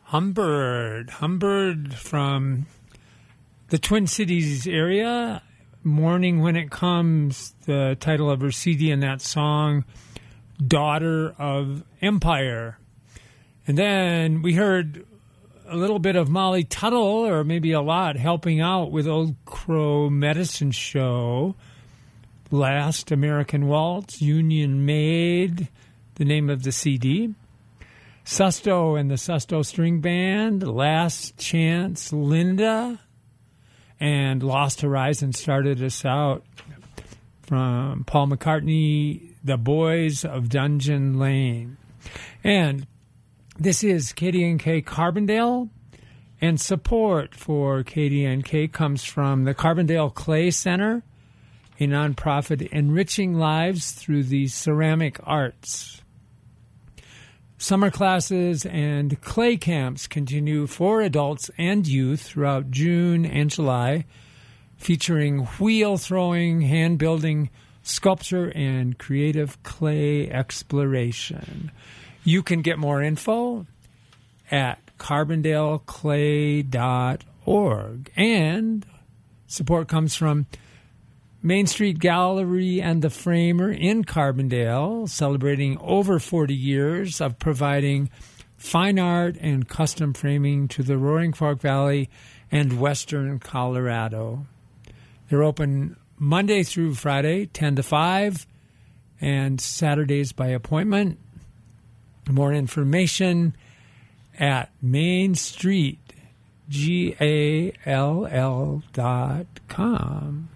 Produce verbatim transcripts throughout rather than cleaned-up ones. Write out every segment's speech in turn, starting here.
Humbird. Humbird from the Twin Cities area. Morning When It Comes, the title of her C D, and that song, Daughter of Empire. And then we heard a little bit of Molly Tuttle, or maybe a lot, helping out with Old Crow Medicine Show. Last American Waltz, Union Maid, the name of the C D. Susto and the Susto String Band, Last Chance Linda, and Lost Horizon started us out. From Paul McCartney, The Boys of Dungeon Lane. And this is K D N K Carbondale, and support for K D N K comes from the Carbondale Clay Center, a nonprofit enriching lives through the ceramic arts. Summer classes and clay camps continue for adults and youth throughout June and July, featuring wheel throwing, hand building, sculpture, and creative clay exploration. You can get more info at carbondale clay dot org. And support comes from Main Street Gallery and the Framer in Carbondale, celebrating over forty years of providing fine art and custom framing to the Roaring Fork Valley and Western Colorado. They're open Monday through Friday, ten to five, and Saturdays by appointment. More information at Main Street G A L L dot com.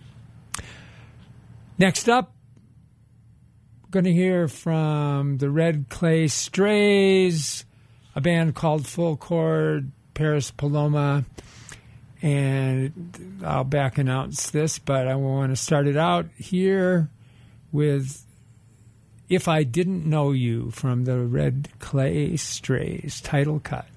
Next up, we're going to hear from the Red Clay Strays, a band called Full Chord, Paris Paloma. And I'll back announce this, but I want to start it out here with If I Didn't Know You from the Red Clay Strays, title cut.